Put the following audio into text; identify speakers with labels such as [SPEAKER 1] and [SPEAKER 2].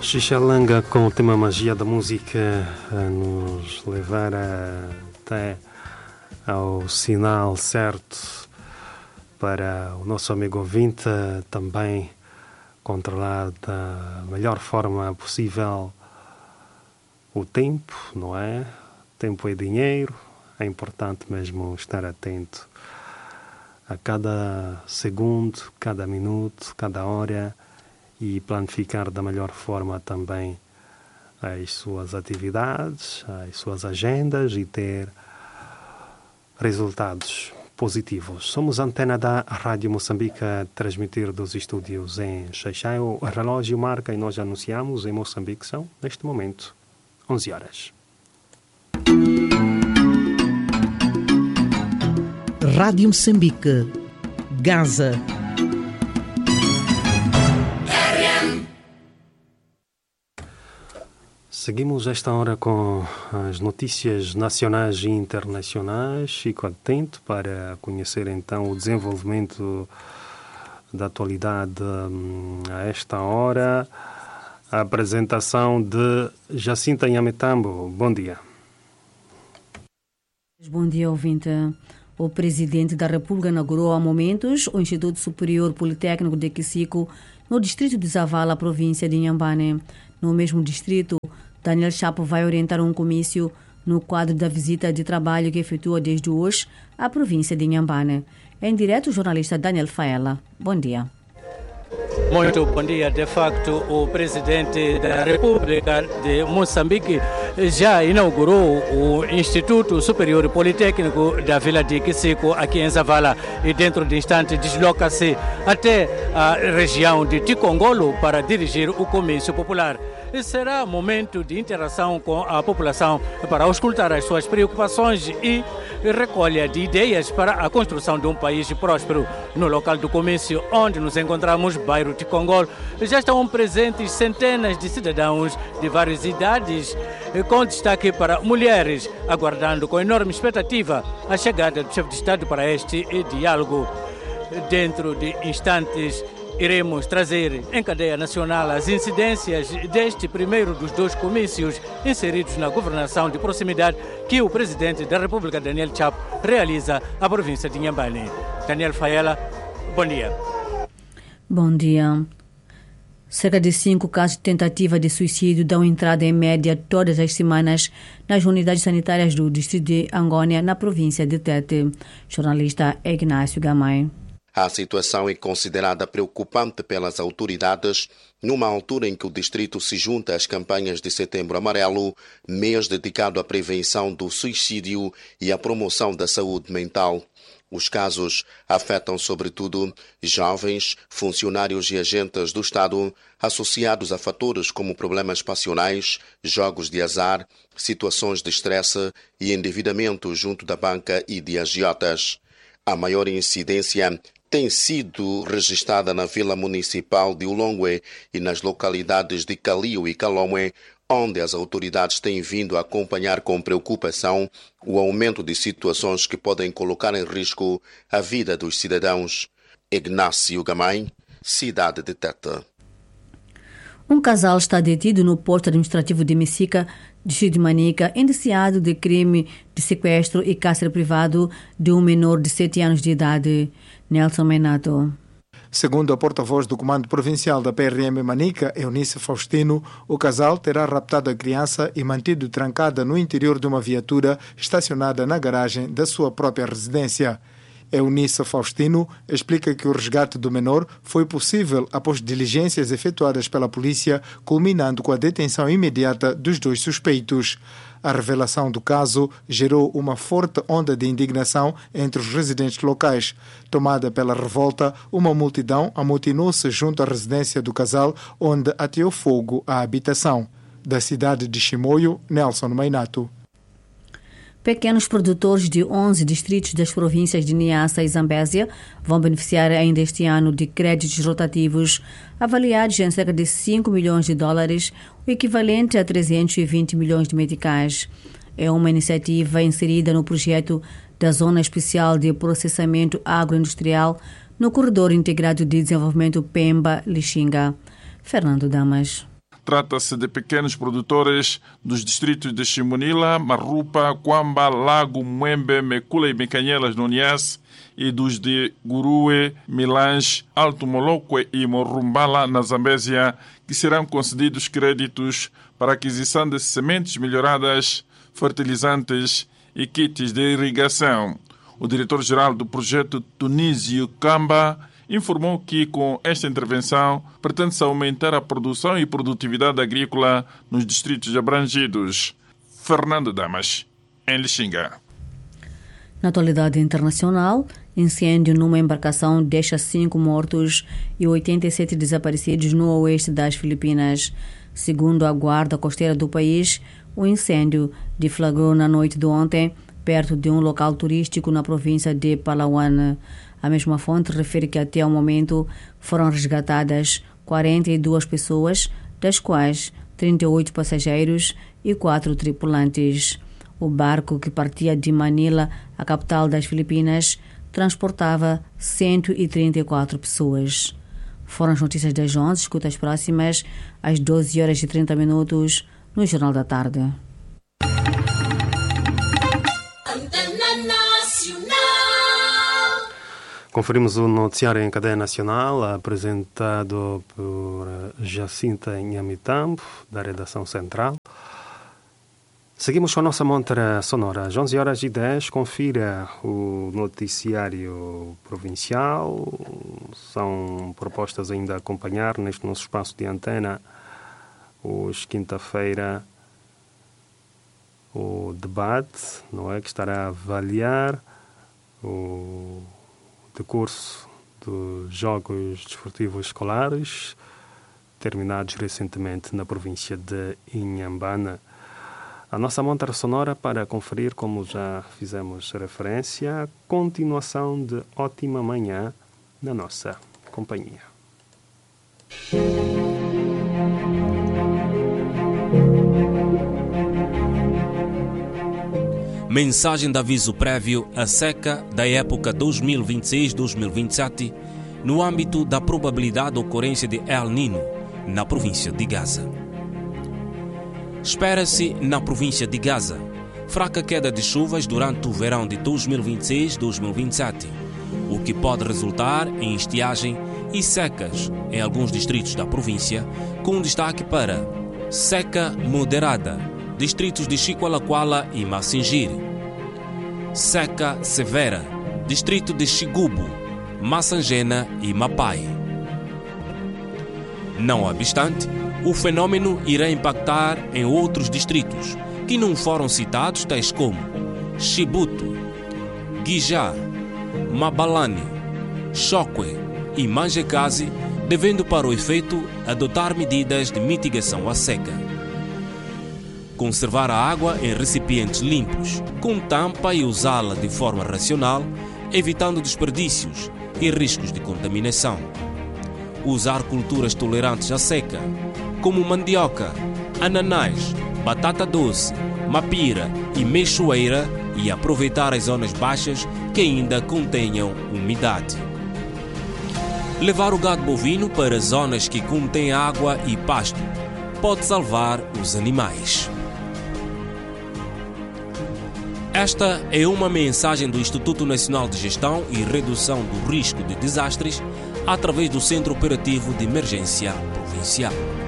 [SPEAKER 1] Xixalanga com o tema Magia da Música a nos levar até ao sinal certo para o nosso amigo ouvinte também controlar da melhor forma possível o tempo, não é? Tempo é dinheiro, é importante mesmo estar atento a cada segundo, cada minuto, cada hora e planificar da melhor forma também as suas atividades, as suas agendas e ter resultados positivos. Somos a antena da Rádio Moçambique a transmitir dos estúdios em Xaixai. O relógio marca e nós anunciamos em Moçambique são, neste momento, 11 horas.
[SPEAKER 2] Rádio Moçambique, Gaza.
[SPEAKER 1] Seguimos esta hora com as notícias nacionais e internacionais. Fico atento para conhecer então o desenvolvimento da atualidade a esta hora. A apresentação de Jacinta Nhametambo. Bom dia.
[SPEAKER 3] Bom dia, ouvinte. O Presidente da República inaugurou há momentos o Instituto Superior Politécnico de Kisico, no distrito de Zavala, província de Inhambane. No mesmo distrito, Daniel Chapo vai orientar um comício no quadro da visita de trabalho que efetua desde hoje à província de Inhambane. Em direto, o jornalista Daniel Faela. Bom dia.
[SPEAKER 4] Muito bom dia. De facto, o Presidente da República de Moçambique já inaugurou o Instituto Superior Politécnico da Vila de Kisico, aqui em Zavala, e dentro de instante desloca-se até a região de Tikongolo para dirigir o comício popular. Será momento de interação com a população para auscultar as suas preocupações e recolha de ideias para a construção de um país próspero. No local do comício, onde nos encontramos, bairro Tikongolo, já estão presentes centenas de cidadãos de várias idades, com destaque para mulheres, aguardando com enorme expectativa a chegada do chefe de Estado para este diálogo. Dentro de instantes, iremos trazer em cadeia nacional as incidências deste primeiro dos dois comícios inseridos na governação de proximidade que o Presidente da República, Daniel Chapo, realiza à província de Inhambane. Daniel Faela, bom dia.
[SPEAKER 3] Bom dia. Cerca de 5 casos de tentativa de suicídio dão entrada em média todas as semanas nas unidades sanitárias do distrito de Angônia, na província de Tete. Jornalista Ignácio Gamay.
[SPEAKER 5] A situação é considerada preocupante pelas autoridades numa altura em que o distrito se junta às campanhas de Setembro Amarelo, mês dedicado à prevenção do suicídio e à promoção da saúde mental. Os casos afetam sobretudo jovens, funcionários e agentes do Estado, associados a fatores como problemas passionais, jogos de azar, situações de estresse e endividamento junto da banca e de agiotas. A maior incidência tem sido registrada na Vila Municipal de Ulongwe e nas localidades de Calio e Calomwe, onde as autoridades têm vindo a acompanhar com preocupação o aumento de situações que podem colocar em risco a vida dos cidadãos. Ignácio Gamay, cidade de Tete.
[SPEAKER 3] Um casal está detido no posto administrativo de Messica, distrito de Manica, indiciado de crime de sequestro e cárcere privado de um menor de 7 anos de idade. Nelson Menato.
[SPEAKER 6] Segundo a porta-voz do Comando Provincial da PRM Manica, Eunice Faustino, o casal terá raptado a criança e mantido trancada no interior de uma viatura estacionada na garagem da sua própria residência. Eunice Faustino explica que o resgate do menor foi possível após diligências efetuadas pela polícia, culminando com a detenção imediata dos 2 suspeitos. A revelação do caso gerou uma forte onda de indignação entre os residentes locais. Tomada pela revolta, uma multidão amotinou-se junto à residência do casal, onde ateou fogo à habitação. Da cidade de Chimoio, Nelson Meinato.
[SPEAKER 3] Pequenos produtores de 11 distritos das províncias de Niassa e Zambésia vão beneficiar ainda este ano de créditos rotativos avaliados em cerca de 5 milhões de dólares, o equivalente a 320 milhões de meticais. É uma iniciativa inserida no projeto da Zona Especial de Processamento Agroindustrial no Corredor Integrado de Desenvolvimento Pemba-Lixinga. Fernando Damas.
[SPEAKER 7] Trata-se de pequenos produtores dos distritos de Chimunila, Marupa, Kwamba, Lago, Mwembe, Mekula e Mecanhelas no Niassa e dos de Gurue, Milange, Alto Molokwe e Morumbala na Zambésia, que serão concedidos créditos para a aquisição de sementes melhoradas, fertilizantes e kits de irrigação. O diretor-geral do projeto, Tunísio Kamba, informou que com esta intervenção pretende-se aumentar a produção e produtividade agrícola nos distritos abrangidos. Fernando Damas, em Lixinga.
[SPEAKER 3] Na atualidade internacional, incêndio numa embarcação deixa 5 mortos e 87 desaparecidos no oeste das Filipinas. Segundo a guarda costeira do país, o incêndio deflagrou na noite de ontem, perto de um local turístico na província de Palawan. A mesma fonte refere que até o momento foram resgatadas 42 pessoas, das quais 38 passageiros e 4 tripulantes. O barco, que partia de Manila, a capital das Filipinas, transportava 134 pessoas. Foram as notícias das 11, escuta as próximas às 12h30 no Jornal da Tarde.
[SPEAKER 1] Conferimos o noticiário em cadeia nacional, apresentado por Jacinta Nhamitambo, da redação central. Seguimos com a nossa montra sonora. Às 11h10, confira o noticiário provincial. São propostas ainda a acompanhar neste nosso espaço de antena. Hoje, quinta-feira, o debate, não é, que estará a avaliar o decurso dos Jogos Desportivos Escolares, terminados recentemente na província de Inhambane. A nossa montra sonora para conferir, como já fizemos referência, a continuação de Ótima Manhã na nossa companhia.
[SPEAKER 8] Mensagem de aviso prévio à seca da época 2026-2027 no âmbito da probabilidade de ocorrência de El Niño na província de Gaza. Espera-se na província de Gaza fraca queda de chuvas durante o verão de 2026-2027, o que pode resultar em estiagem e secas em alguns distritos da província, com destaque para seca moderada, distritos de Chiqualaquala e Massingiri; seca severa, distrito de Xigubo, Massangena e Mapai. Não obstante, o fenômeno irá impactar em outros distritos que não foram citados, tais como Chibuto, Guijá, Mabalane, Chokwe e Manjekazi, devendo para o efeito adotar medidas de mitigação à seca. Conservar a água em recipientes limpos, com tampa e usá-la de forma racional, evitando desperdícios e riscos de contaminação. Usar culturas tolerantes à seca, como mandioca, ananás, batata doce, mapira e meixoeira, e aproveitar as zonas baixas que ainda contenham umidade. Levar o gado bovino para zonas que contêm água e pasto pode salvar os animais. Esta é uma mensagem do Instituto Nacional de Gestão e Redução do Risco de Desastres, através do Centro Operativo de Emergência Provincial.